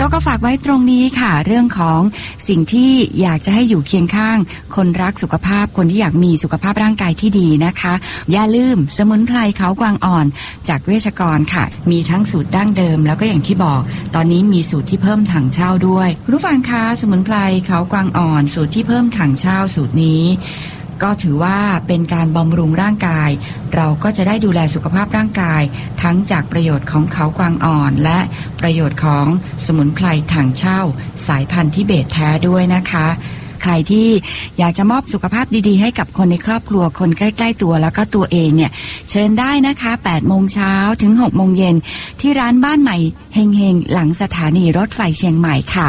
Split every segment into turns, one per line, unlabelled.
ก็ฝากไว้ตรงนี้ค่ะเรื่องของสิ่งที่อยากจะให้อยู่เคียงข้างคนรักสุขภาพคนที่อยากมีสุขภาพร่างกายที่ดีนะคะอย่าลืมสมุนไพรเขากวางอ่อนจากเวชกรค่ะมีทั้งสูตรดั้งเดิมแล้วก็อย่างที่บอกตอนนี้มีสูตรที่เพิ่มถังเช่าด้วยรู้ฟังคะสมุนไพรเขากวางอ่อนสูตรที่เพิ่มถังเช่าสูตรนี้ก็ถือว่าเป็นการบำรุงร่างกายเราก็จะได้ดูแลสุขภาพร่างกายทั้งจากประโยชน์ของเขากวางอ่อนและประโยชน์ของสมุนไพรถังเช่าสายพันธุ์ทิเบตแท้ด้วยนะคะใครที่อยากจะมอบสุขภาพดีๆให้กับคนในครอบครัวคนใกล้ๆตัวแล้วก็ตัวเองเนี่ยเชิญได้นะคะ8 โมงเช้าถึง6 โมงเย็นที่ร้านบ้านใหม่เฮงๆหลังสถานีรถไฟเชียงใหม่ค่ะ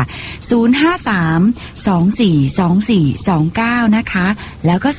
053-242429นะคะแล้วก็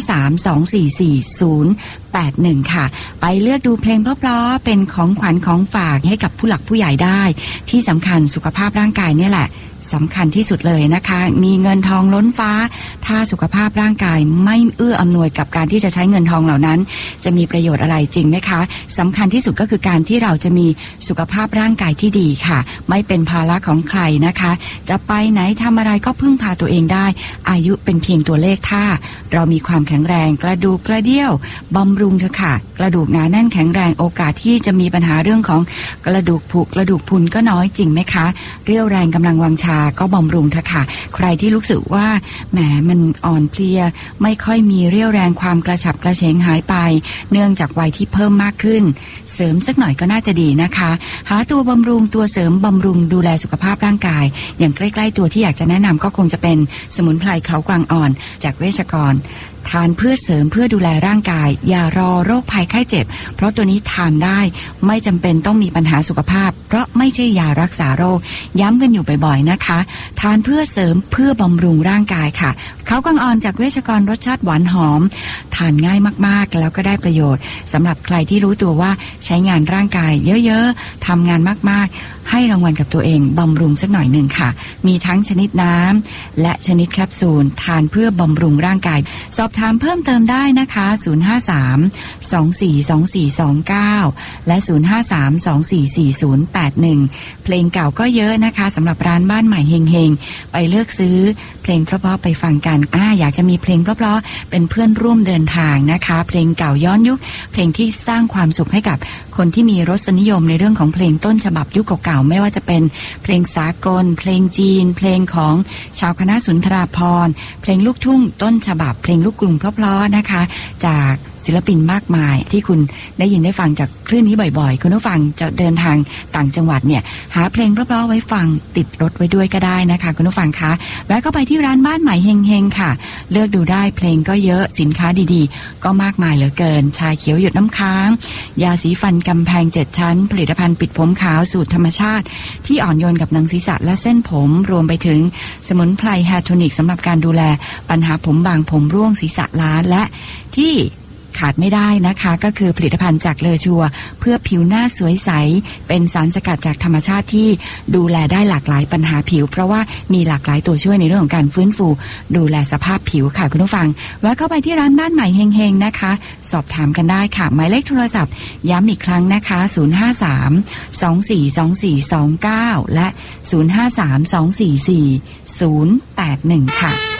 053-244-081ค่ะไปเลือกดูเพลงเพราะๆเป็นของขวัญของฝากให้กับผู้หลักผู้ใหญ่ได้ที่สำคัญสุขภาพร่างกายเนี่ยแหละสำคัญที่สุดเลยนะคะมีเงินทองล้นฟ้าถ้าสุขภาพร่างกายไม่เอื้ออำนวยกับการที่จะใช้เงินทองเหล่านั้นจะมีประโยชน์อะไรจริงไหมคะสำคัญที่สุดก็คือการที่เราจะมีสุขภาพร่างกายที่ดีค่ะไม่เป็นภาระของใครนะคะจะไปไหนทำอะไรก็พึ่งพาตัวเองได้อายุเป็นเพียงตัวเลขถ้าเรามีความแข็งแรงกระดูกกระเดี่ยวบำรุงเถอะค่ะกระดูกหนาแน่นแข็งแรงโอกาสที่จะมีปัญหาเรื่องของกระดูกผุกระดูกพรุนก็น้อยจริงไหมคะเรี่ยวแรงกำลังวังชาก็บำรุงเถอะค่ะใครที่รู้สึกว่าแหมมันอ่อนเพลียไม่ค่อยมีเรี่ยวแรงความกระฉับกระเฉงหายไปเนื่องจากวัยที่เพิ่มมากขึ้นเสริมสักหน่อยก็น่าจะดีนะคะหาตัวบำรุงตัวเสริมบำรุงดูแลสุขภาพร่างกายอย่างใกล้ๆตัวที่อยากจะแนะนำก็คงจะเป็นสมุนไพรเขากวางอ่อนจากเวชกรทานเพื่อเสริมเพื่อดูแลร่างกายอย่ารอโรคภัยไข้เจ็บเพราะตัวนี้ทานได้ไม่จำเป็นต้องมีปัญหาสุขภาพเพราะไม่ใช่ยารักษาโรคย้ำกันอยู่บ่อยๆนะคะทานเพื่อเสริมเพื่อบำรุงร่างกายค่ะเขากวางอ่อนจากเวชกรรสชาติหวานหอมทานง่ายมากๆแล้วก็ได้ประโยชน์สำหรับใครที่รู้ตัวว่าใช้งานร่างกายเยอะๆทำงานมากๆให้รางวัลกับตัวเองบำรุงสักหน่อยหนึ่งค่ะมีทั้งชนิดน้ำและชนิดแคปซูลทานเพื่อบำรุงร่างกายสอบถามเพิ่มเติมได้นะคะ053-242429และ053-244081เพลงเก่าก็เยอะนะคะสำหรับร้านบ้านใหม่เฮงๆไปเลือกซื้อเพลงเพราะๆไปฟังกันอยากจะมีเพลงเพราะๆเป็นเพื่อนร่วมเดินทางนะคะเพลงเก่าย้อนยุคเพลงที่สร้างความสุขให้กับคนที่มีรสนิยมในเรื่องของเพลงต้นฉบับยุคเก่าๆไม่ว่าจะเป็นเพลงสากลเพลงจีนเพลงของชาวคณะสุนทราภรณ์เพลงลูกทุ่งต้นฉบับเพลงลูกกรุงเพราะๆนะคะจากศิลปินมากมายที่คุณได้ยินได้ฟังจากคลื่นนี้บ่อยๆคุณผู้ฟังจะเดินทางต่างจังหวัดเนี่ยหาเพลงเพราะๆไว้ฟังติดรถไว้ด้วยก็ได้นะคะคุณผู้ฟังคะแวะเข้าไปที่ร้านบ้านใหม่เฮงๆค่ะเลือกดูได้เพลงก็เยอะสินค้าดีๆก็มากมายเหลือเกินชาเขียวหยดน้ำค้างยาสีฟันกำแพง7 ชั้นผลิตภัณฑ์ปิดผมขาวสูตรธรรมชาติที่อ่อนโยนกับหนังศีรษะและเส้นผมรวมไปถึงสมุนไพรแฮร์โทนิกสำหรับการดูแลปัญหาผมบางผมร่วงศีรษะล้านและที่ขาดไม่ได้นะคะก็คือผลิตภัณฑ์จากเลอชัวเพื่อผิวหน้าสวยใสเป็นสารสกัดจากธรรมชาติที่ดูแลได้หลากหลายปัญหาผิวเพราะว่ามีหลากหลายตัวช่วยในเรื่องของการฟื้นฟูดูแลสภาพผิวค่ะคุณผู้ฟังแวะเข้าไปที่ร้านบ้านใหม่เฮงๆนะคะสอบถามกันได้ค่ะหมายเลขโทรศัพท์ย้ำอีกครั้งนะคะ053-242429และ053-244-081ค่ะ